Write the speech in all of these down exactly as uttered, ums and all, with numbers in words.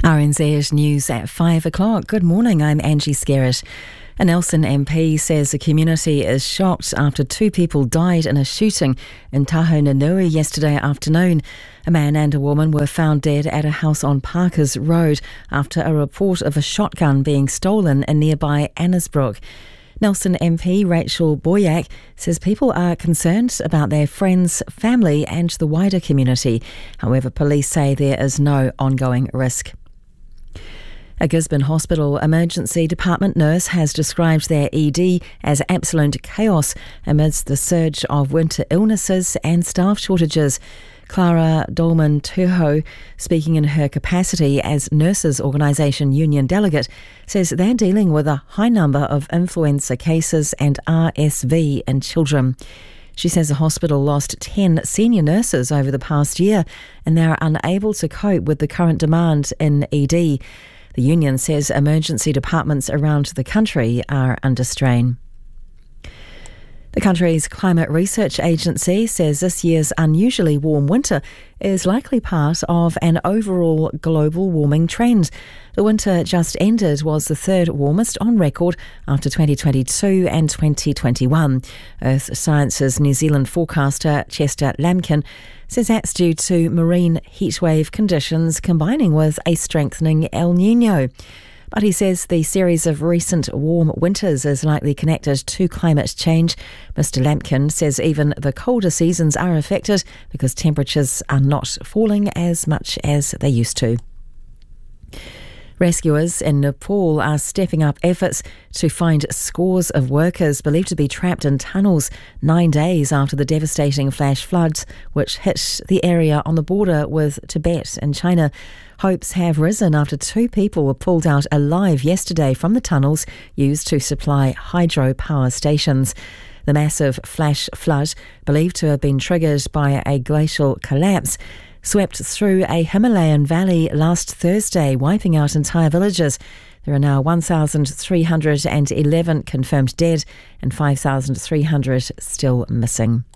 R N Z News at five o'clock. Good morning, I'm Angie Skerritt. A Nelson M P says the community is shocked after two people died in a shooting in Tahonunui yesterday afternoon. A man and a woman were found dead at a house on Parkers Road after a report of a shotgun being stolen in nearby Annesbrook. Nelson M P Rachel Boyack says people are concerned about their friends, family and the wider community. However, police say there is no ongoing risk. A Gisborne Hospital emergency department nurse has described their E D as absolute chaos amidst the surge of winter illnesses and staff shortages. Clara Dolman Tuho, speaking in her capacity as Nurses Organisation Union Delegate, says they're dealing with a high number of influenza cases and R S V in children. She says the hospital lost ten senior nurses over the past year and they're unable to cope with the current demand in E D. The union says emergency departments around the country are under strain. The country's climate research agency says this year's unusually warm winter is likely part of an overall global warming trend. The winter just ended was the third warmest on record after twenty twenty-two and twenty twenty-one. Earth Science's New Zealand forecaster Chester Lamkin says that's due to marine heatwave conditions combining with a strengthening El Niño. But he says the series of recent warm winters is likely connected to climate change. Mister Lampkin says even the colder seasons are affected because temperatures are not falling as much as they used to. Rescuers in Nepal are stepping up efforts to find scores of workers believed to be trapped in tunnels nine days after the devastating flash floods which hit the area on the border with Tibet and China. Hopes have risen after two people were pulled out alive yesterday from the tunnels used to supply hydro power stations. The massive flash flood, believed to have been triggered by a glacial collapse, swept through a Himalayan valley last Thursday, wiping out entire villages. There are now one thousand three hundred eleven confirmed dead and five thousand three hundred still missing.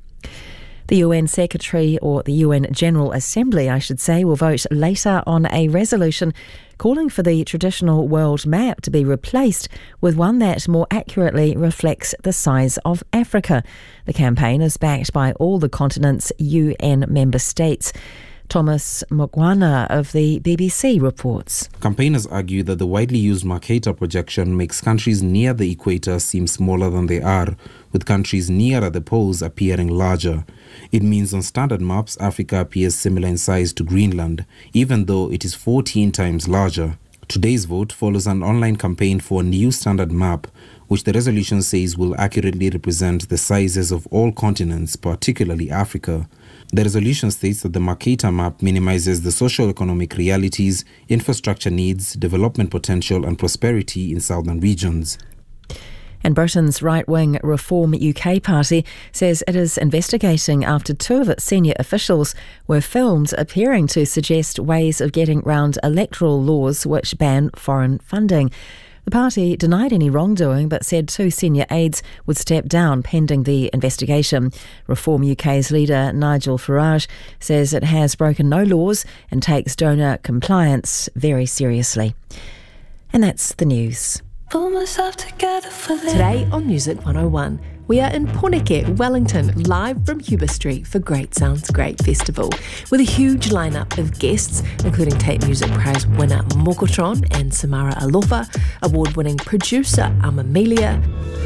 The U N Secretary, or the U N General Assembly, I should say, will vote later on a resolution calling for the traditional world map to be replaced with one that more accurately reflects the size of Africa. The campaign is backed by all the continent's U N member states. Thomas Mugwana of the B B C reports. Campaigners argue that the widely used Mercator projection makes countries near the equator seem smaller than they are, with countries nearer the poles appearing larger. It means on standard maps, Africa appears similar in size to Greenland, even though it is fourteen times larger. Today's vote follows an online campaign for a new standard map, which the resolution says will accurately represent the sizes of all continents, particularly Africa. The resolution states that the Mercator map minimizes the socio-economic realities, infrastructure needs, development potential and prosperity in southern regions. And Britain's right-wing Reform U K party says it is investigating after two of its senior officials were filmed appearing to suggest ways of getting round electoral laws which ban foreign funding. The party denied any wrongdoing but said two senior aides would step down pending the investigation. Reform U K's leader Nigel Farage says it has broken no laws and takes donor compliance very seriously. And that's the news. Pull myself together for Today on Music one oh one, we are in Poneke, Wellington, live from Huber Street for Great Sounds Great Festival, with a huge lineup of guests, including Tate Music Prize winner Mokotron and Samara Alofa, award-winning producer Amamelia,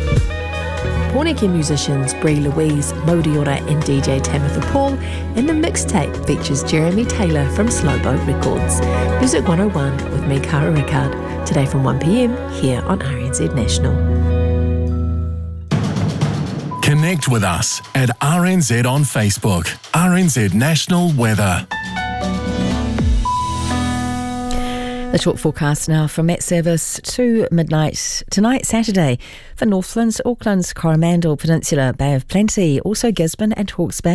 Poneke musicians Brie Louise, Modiora and D J Tamitha Paul, and the mixtape features Jeremy Taylor from Slowboat Records. Music one oh one with me, Cara Rickard, today from one p m here on R N Z National. Connect with us at R N Z on Facebook. R N Z National Weather. The short forecast now from Met Service to midnight tonight, Saturday, for Northlands, Auckland, Coromandel Peninsula, Bay of Plenty, also Gisborne and Hawke's Bay,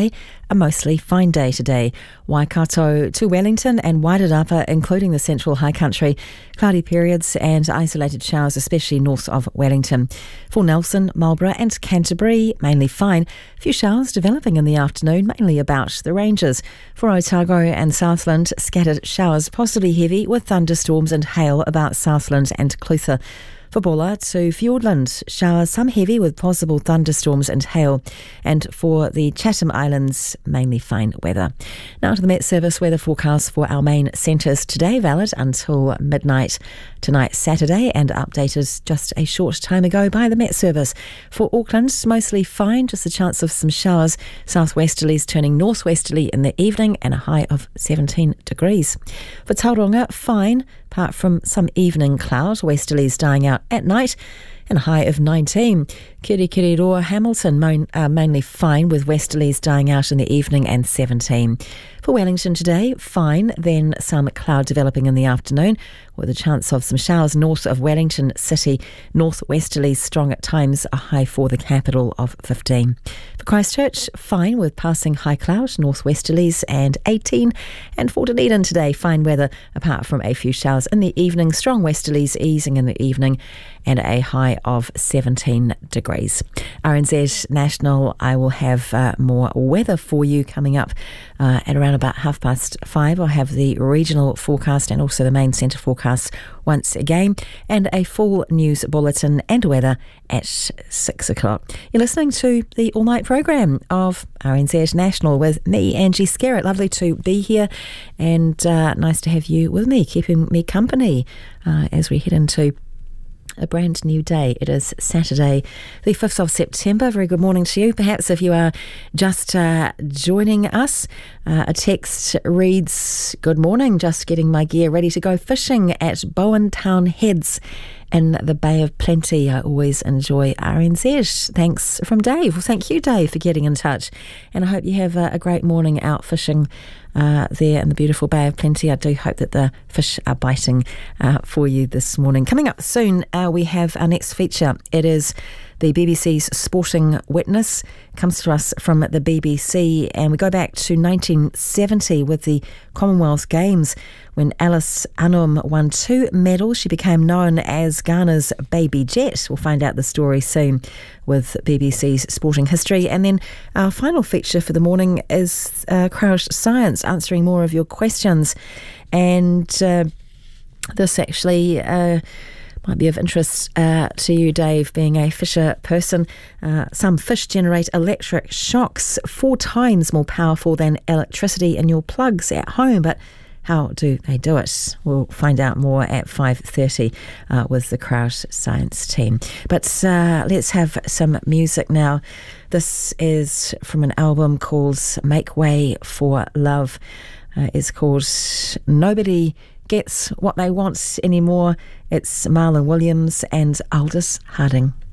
a mostly fine day today. Waikato to Wellington and Wairarapa, including the central high country, cloudy periods and isolated showers, especially north of Wellington. For Nelson, Marlborough and Canterbury, mainly fine. A few showers developing in the afternoon, mainly about the ranges. For Otago and Southland, scattered showers, possibly heavy with thunderstorms and hail about Southland and Clutha. For Bulla to Fiordland, showers, some heavy with possible thunderstorms and hail. And for the Chatham Islands, mainly fine weather. Now to the Met Service weather forecast for our main centres today, valid until midnight tonight, Saturday, and updated just a short time ago by the Met Service. For Auckland, mostly fine, just a chance of some showers. Southwesterlies turning northwesterly in the evening and a high of seventeen degrees. For Tauranga, fine, apart from some evening cloud, westerlies dying out at night and a high of nineteen. Kirikiriroa, Hamilton, main, uh, mainly fine with westerlies dying out in the evening and seventeen. For Wellington today, fine, then some cloud developing in the afternoon with a chance of some showers north of Wellington City. Northwesterlies strong at times, a high for the capital of fifteen. For Christchurch, fine with passing high cloud, northwesterlies and eighteen. And for Dunedin today, fine weather apart from a few showers in the evening, strong westerlies easing in the evening and a high of seventeen degrees. R N Z National, I will have uh, more weather for you coming up uh, at around about half past five. I'll have the regional forecast and also the main centre forecast once again, and a full news bulletin and weather at six o'clock. You're listening to the all-night programme of R N Z National with me, Angie Skerritt. Lovely to be here and uh, nice to have you with me, keeping me company uh, as we head into a brand new day. It is Saturday, the fifth of September. Very good morning to you. Perhaps if you are just uh, joining us, uh, a text reads, "Good morning, just getting my gear ready to go fishing at Bowen Town Heads in the Bay of Plenty. I always enjoy R N Z. Thanks from Dave." Well, thank you, Dave, for getting in touch. And I hope you have a, a great morning out fishing Uh, there in the beautiful Bay of Plenty. I do hope that the fish are biting uh, for you this morning. Coming up soon, uh, we have our next feature. It is the B B C's Sporting Witness. Comes to us from the B B C, and we go back to nineteen seventy with the Commonwealth Games when Alice Anum won two medals. She became known as Ghana's Baby Jet. We'll find out the story soon with B B C's Sporting History. And then our final feature for the morning is uh, Crouch Science, answering more of your questions. And uh, this actually uh, might be of interest uh, to you, Dave, being a fisher person. Uh, some fish generate electric shocks four times more powerful than electricity in your plugs at home. But how do they do it? We'll find out more at five thirty uh, with the Crouch Science team. But uh, let's have some music now. This is from an album called Make Way for Love. Uh, it's called Nobody Gets What They Want Anymore. It's Marlon Williams and Aldous Harding.